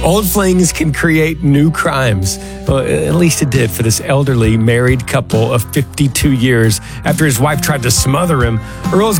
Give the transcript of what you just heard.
Old flings can create new crimes. Well, at least it did for this elderly married couple of 52 years after his wife tried to smother him. Earl's